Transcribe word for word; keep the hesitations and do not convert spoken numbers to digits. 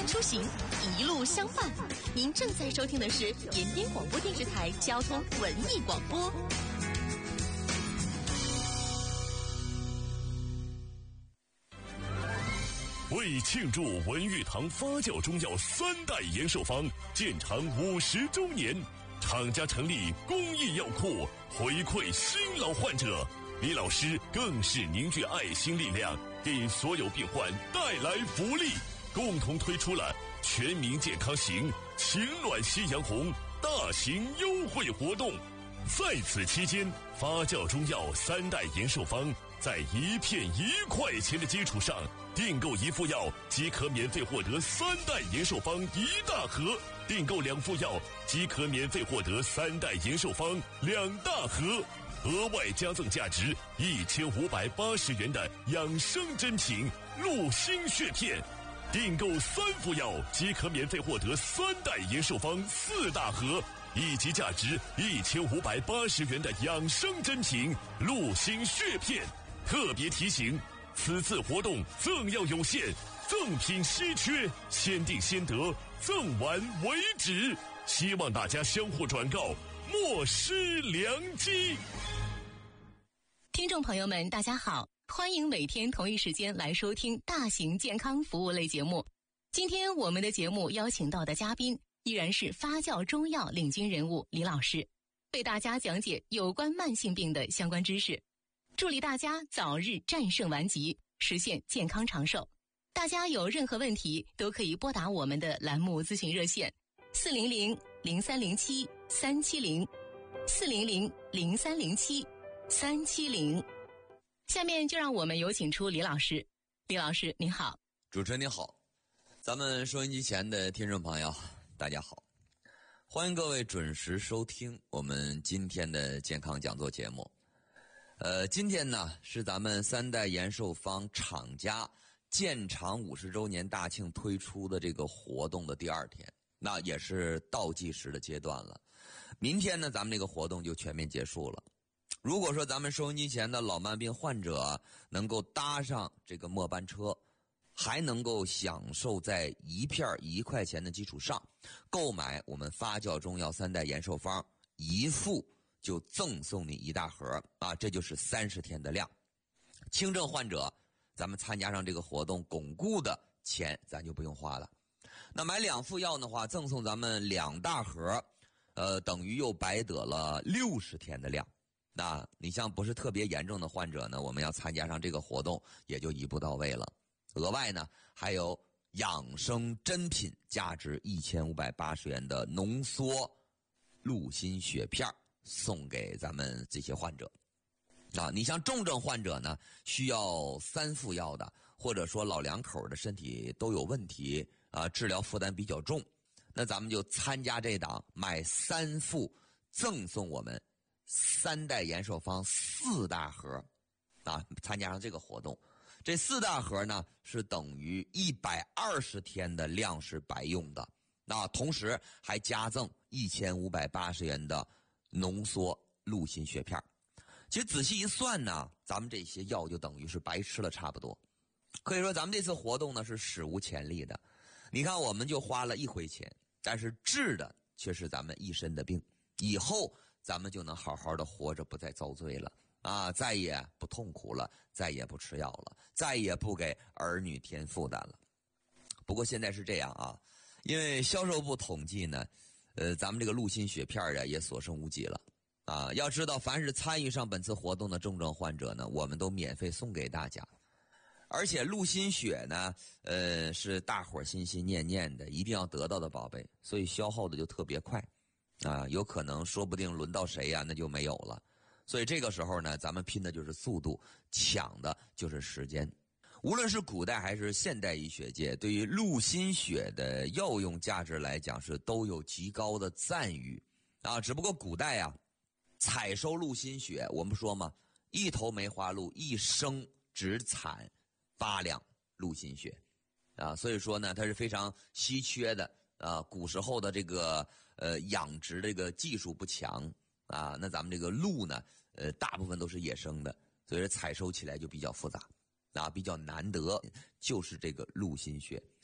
安出行，一路相伴。您正在收听的是延边广播电视台交通文艺广播。 为庆祝文玉堂发酵中药三代延寿方建厂五十周年，厂家成立公益药库，回馈新老患者。李老师更是凝聚爱心力量，给所有病患带来福利，共同推出了全民健康行、情暖夕阳红大型优惠活动。在此期间，发酵中药三代延寿方在一片一块钱的基础上，订购一副药即可免费获得三代延寿方一大盒，订购两副药即可免费获得三代延寿方两大盒，额外加赠价值一千五百八十元的养生珍品鹿心血片，订购三副药即可免费获得三代延寿方四大盒，以及价值一千五百八十元的养生珍品鹿心血片。特别提醒，此次活动赠药有限，赠品稀缺，先订先得，赠完为止，希望大家相互转告，莫失良机。 听众朋友们，大家好，欢迎每天同一时间来收听大型健康服务类节目。今天我们的节目邀请到的嘉宾依然是发酵中药领军人物李老师，为大家讲解有关慢性病的相关知识，助力大家早日战胜顽疾，实现健康长寿。大家有任何问题都可以拨打我们的栏目咨询热线四零零零三零七三七零四零零零三零七三七零。下面就让我们有请出李老师。李老师您好。 主持人您好，咱们收音机前的听众朋友大家好，欢迎各位准时收听我们今天的健康讲座节目。呃，今天呢是咱们三代延寿方厂家建厂五十周年大庆推出的这个活动的第二天，那也是倒计时的阶段了。明天呢，咱们这个活动就全面结束了。如果说咱们收音机前的老慢病患者能够搭上这个末班车，还能够享受在一片一块钱的基础上购买我们发酵中药三代延寿方，一副就赠送你一大盒啊，这就是三十天的量。轻症患者咱们参加上这个活动，巩固的钱咱就不用花了。那买两副药的话，赠送咱们两大盒，呃，等于又白得了六十天的量。那你像不是特别严重的患者呢，我们要参加上这个活动也就一步到位了。额外呢还有养生珍品价值一千五百八十元的浓缩鹿心血片送给咱们这些患者。啊，你像重症患者呢，需要三副药的，或者说老两口的身体都有问题啊，治疗负担比较重，那咱们就参加这档买三副赠送我们三代延寿方四大盒啊，参加上这个活动，这四大盒呢是等于一百二十天的量是白用的，那同时还加赠一千五百八十元的浓缩鹿心血片。其实仔细一算呢，咱们这些药就等于是白吃了差不多。可以说咱们这次活动呢是史无前例的。你看我们就花了一回钱，但是治的却是咱们一身的病，以后咱们就能好好的活着，不再遭罪了啊，再也不痛苦了，再也不吃药了，再也不给儿女添负担了。不过现在是这样啊，因为销售部统计呢，呃，咱们这个鹿心血片啊也所剩无几了啊。要知道，凡是参与上本次活动的重症患者呢，我们都免费送给大家。而且鹿心血呢，呃，是大伙儿心心念念的，一定要得到的宝贝，所以消耗的就特别快啊，有可能说不定轮到谁呀、啊，那就没有了。所以这个时候呢，咱们拼的就是速度，抢的就是时间。无论是古代还是现代医学界，对于鹿心血的药用价值来讲，是都有极高的赞誉啊。只不过古代啊，采收鹿心血，我们说嘛，一头梅花鹿一生只产八两鹿心血啊，所以说呢，它是非常稀缺的啊。古时候的这个呃养殖这个技术不强啊，那咱们这个鹿呢，呃，大部分都是野生的，所以说采收起来就比较复杂啊，比较难得，就是这个鹿心血。